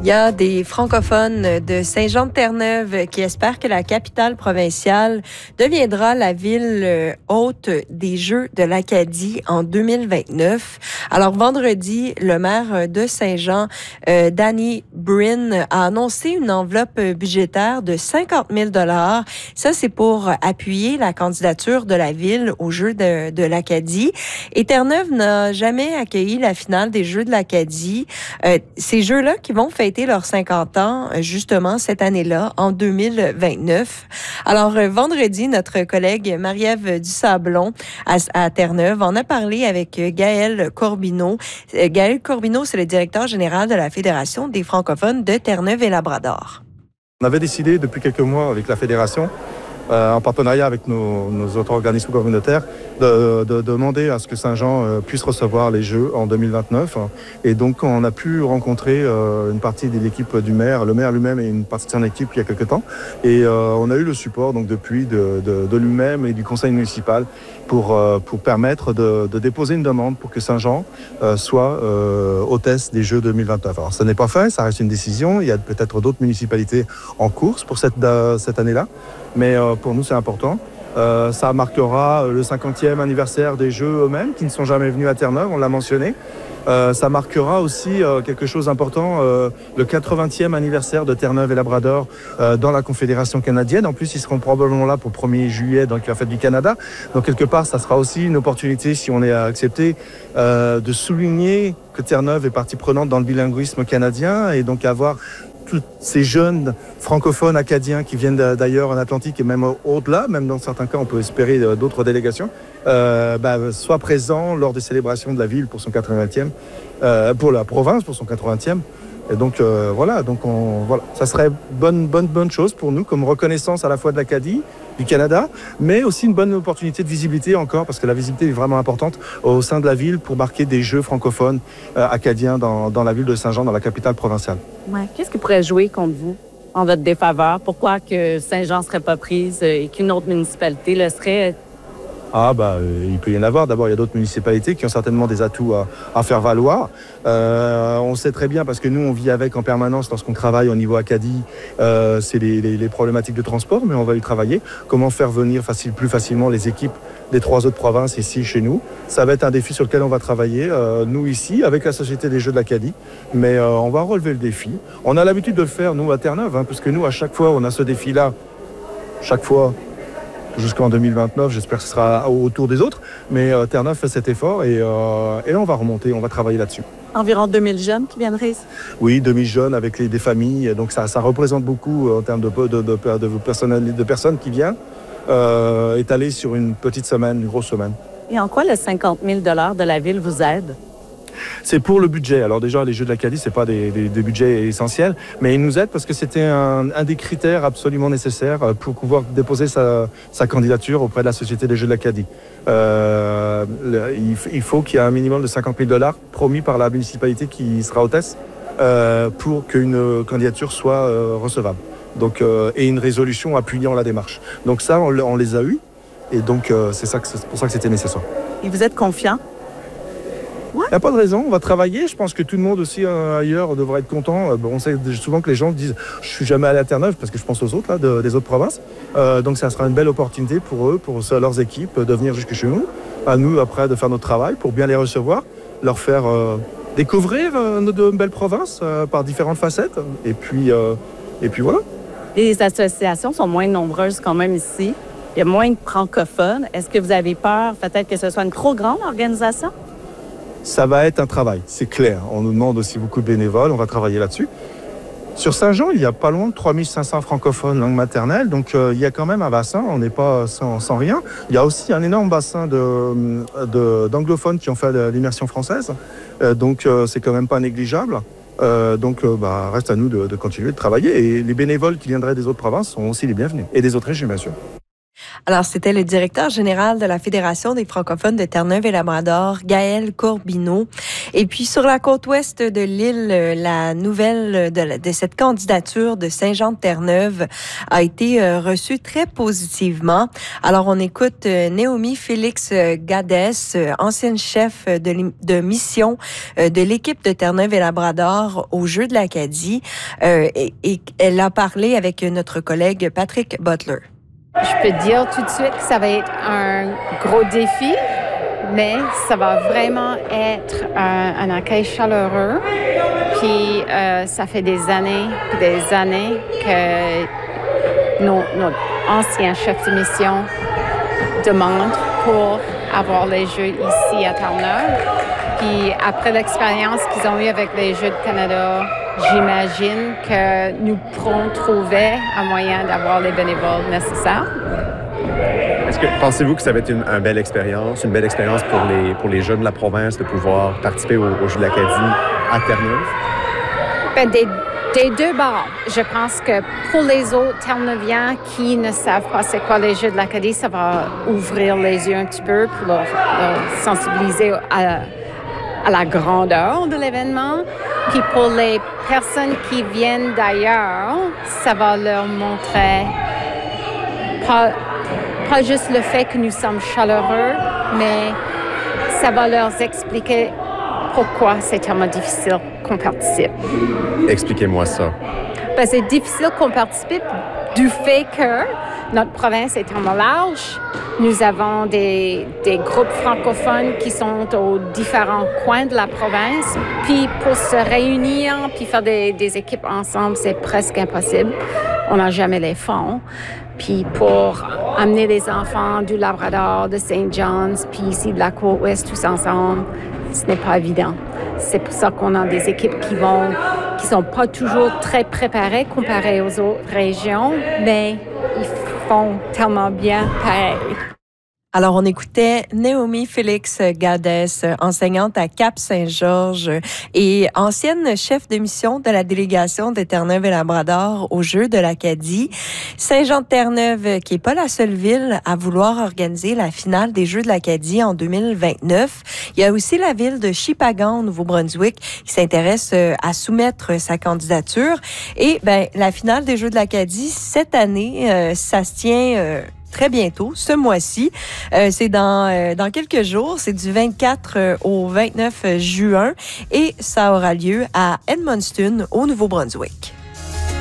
Il y a des francophones de Saint-Jean-de-Terre-Neuve qui espèrent que la capitale provinciale deviendra la ville hôte des Jeux de l'Acadie en 2029. Alors, vendredi, le maire de Saint-Jean, Danny Brin, a annoncé une enveloppe budgétaire de 50 000 $. Ça, c'est pour appuyer la candidature de la ville aux Jeux de l'Acadie. Et Terre-Neuve n'a jamais accueilli la finale des Jeux de l'Acadie. Ces Jeux-là qui vont fêter leurs 50 ans, justement, cette année-là, en 2029. Alors, vendredi, notre collègue Marie-Ève Dusablon à Terre-Neuve en a parlé avec Gaël Corbineau. Gaël Corbineau, c'est le directeur général de la Fédération des francophones de Terre-Neuve et Labrador. On avait décidé depuis quelques mois avec la Fédération, en partenariat avec nos autres organismes communautaires, de demander à ce que Saint-Jean puisse recevoir les Jeux en 2029. Et donc, on a pu rencontrer une partie de l'équipe du maire, le maire lui-même et une partie de son équipe il y a quelques temps. Et on a eu le support donc depuis de lui-même et du conseil municipal pour permettre de déposer une demande pour que Saint-Jean soit hôtesse des Jeux 2029. Alors, ce n'est pas fait, ça reste une décision. Il y a peut-être d'autres municipalités en course pour cette année-là. Mais pour nous, c'est important. Ça marquera le 50e anniversaire des Jeux eux-mêmes, qui ne sont jamais venus à Terre-Neuve, on l'a mentionné. Ça marquera aussi quelque chose d'important, le 80e anniversaire de Terre-Neuve et Labrador dans la Confédération canadienne. En plus, ils seront probablement là pour le 1er juillet, donc la fête du Canada. Donc, quelque part, ça sera aussi une opportunité, si on est accepté, de souligner que Terre-Neuve est partie prenante dans le bilinguisme canadien et donc avoir tous ces jeunes francophones acadiens qui viennent d'ailleurs en Atlantique et même au-delà, même dans certains cas, on peut espérer d'autres délégations, soient présents lors des célébrations de la ville pour son 80e, pour la province pour son 80e. Et donc voilà, ça serait bonne chose pour nous comme reconnaissance à la fois de l'Acadie, du Canada, mais aussi une bonne opportunité de visibilité encore, parce que la visibilité est vraiment importante au sein de la ville pour marquer des Jeux francophones acadiens dans la ville de Saint-Jean, dans la capitale provinciale. Ouais. Qu'est-ce qui pourrait jouer contre vous en votre défaveur? Pourquoi que Saint-Jean ne serait pas prise et qu'une autre municipalité le serait? Il peut y en avoir. D'abord, il y a d'autres municipalités qui ont certainement des atouts à faire valoir. On sait très bien, parce que nous, on vit avec en permanence lorsqu'on travaille au niveau Acadie, c'est les problématiques de transport, mais on va y travailler. Comment faire venir plus facilement les équipes des 3 autres provinces ici, chez nous. Ça va être un défi sur lequel on va travailler, nous ici, avec la Société des Jeux de l'Acadie. Mais on va relever le défi. On a l'habitude de le faire, nous, à Terre-Neuve, puisque nous, à chaque fois, on a ce défi-là. Chaque fois. Jusqu'en 2029, j'espère que ce sera autour des autres. Mais Terre-Neuve fait cet effort et on va remonter, on va travailler là-dessus. Environ 2000 jeunes qui viendraient ici? Oui, 2000 jeunes avec des familles. Donc ça représente beaucoup en termes de personnes qui viennent, étalées sur une petite semaine, une grosse semaine. Et en quoi le 50 000 $ de la ville vous aide? C'est pour le budget. Alors déjà, les Jeux de l'Acadie, c'est pas des budgets essentiels, mais ils nous aident parce que c'était un des critères absolument nécessaires pour pouvoir déposer sa candidature auprès de la Société des Jeux de l'Acadie. Il faut qu'il y ait un minimum de 50 000 $ promis par la municipalité qui sera hôtesse pour qu'une candidature soit recevable. Donc, et une résolution appuyant la démarche. Donc ça, on les a eus, et donc c'est pour ça que c'était nécessaire. Et vous êtes confiant? Il n'y a pas de raison, on va travailler. Je pense que tout le monde aussi ailleurs devrait être content. On sait souvent que les gens disent « je suis jamais allé à Terre-Neuve » parce que je pense aux autres des autres provinces. Donc ça sera une belle opportunité pour eux, pour leurs équipes, de venir jusque chez nous. À nous, après, de faire notre travail pour bien les recevoir, leur faire découvrir nos belles provinces par différentes facettes. Et puis voilà. Les associations sont moins nombreuses quand même ici. Il y a moins de francophones. Est-ce que vous avez peur peut-être que ce soit une trop grande organisation? Ça va être un travail, c'est clair. On nous demande aussi beaucoup de bénévoles, on va travailler là-dessus. Sur Saint-Jean, il y a pas loin de 3500 francophones langue maternelle, donc il y a quand même un bassin, on n'est pas sans rien. Il y a aussi un énorme bassin d'anglophones qui ont fait l'immersion française, donc c'est quand même pas négligeable. Reste à nous de continuer de travailler. Et les bénévoles qui viendraient des autres provinces sont aussi les bienvenus, et des autres régions, bien sûr. Alors, c'était le directeur général de la Fédération des francophones de Terre-Neuve et Labrador, Gaël Corbineau. Et puis, sur la côte ouest de l'île, la nouvelle de cette candidature de Saint-Jean-de-Terre-Neuve a été reçue très positivement. Alors, on écoute Naomi Félix Gadès, ancienne chef de mission de l'équipe de Terre-Neuve et Labrador aux Jeux de l'Acadie. Et elle a parlé avec notre collègue Patrick Butler. Je peux dire tout de suite que ça va être un gros défi, mais ça va vraiment être un accueil chaleureux. Puis ça fait des années que notre ancien chef de mission demande pour avoir les Jeux ici à Terre-Neuve. Puis après l'expérience qu'ils ont eue avec les Jeux de Canada, j'imagine que nous pourrons trouver un moyen d'avoir les bénévoles nécessaires. Pensez-vous que ça va être une belle expérience pour les jeunes de la province de pouvoir participer aux Jeux de l'Acadie à Terre-Neuve? Des deux bords. Je pense que pour les autres Terre-Neuviens qui ne savent pas c'est quoi les Jeux de l'Acadie, ça va ouvrir les yeux un petit peu pour leur sensibiliser à la grandeur de l'événement. Puis pour les personnes qui viennent d'ailleurs, ça va leur montrer pas juste le fait que nous sommes chaleureux, mais ça va leur expliquer pourquoi c'est tellement difficile qu'on participe. Expliquez-moi ça. C'est difficile qu'on participe du fait que notre province est tellement large. Nous avons des groupes francophones qui sont aux différents coins de la province. Puis pour se réunir puis faire des équipes ensemble, c'est presque impossible. On n'a jamais les fonds. Puis pour amener les enfants du Labrador, de St. John's, puis ici de la Côte-Ouest tous ensemble, ce n'est pas évident. C'est pour ça qu'on a des équipes qui sont pas toujours très préparées comparées aux autres régions, mais ils font tellement bien pareil. Alors, on écoutait Naomi Félix Gadès, enseignante à Cap-Saint-Georges et ancienne chef de mission de la délégation de Terre-Neuve et Labrador aux Jeux de l'Acadie. Saint-Jean-de-Terre-Neuve, qui est pas la seule ville à vouloir organiser la finale des Jeux de l'Acadie en 2029. Il y a aussi la ville de Shippagan, au Nouveau-Brunswick, qui s'intéresse à soumettre sa candidature. Et la finale des Jeux de l'Acadie, cette année, ça se tient très bientôt, ce mois-ci. C'est dans quelques jours. C'est du 24 au 29 juin et ça aura lieu à Edmundston, au Nouveau-Brunswick.